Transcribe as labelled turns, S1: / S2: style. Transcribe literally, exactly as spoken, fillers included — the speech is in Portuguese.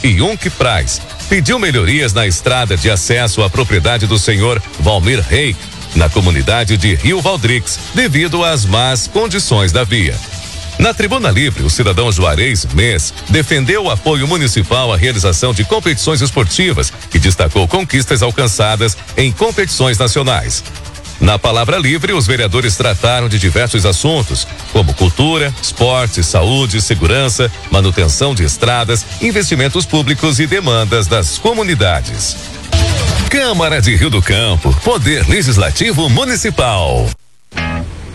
S1: e Uncpraz pediu melhorias na estrada de acesso à propriedade do senhor Valmir Rey, na comunidade de Rio Valdrix, devido às más condições da via. Na Tribuna Livre, o cidadão Juarez Mês defendeu o apoio municipal à realização de competições esportivas e destacou conquistas alcançadas em competições nacionais. Na Palavra Livre, os vereadores trataram de diversos assuntos, como cultura, esporte, saúde, segurança, manutenção de estradas, investimentos públicos e demandas das comunidades. Câmara de Rio do Campo, Poder Legislativo Municipal.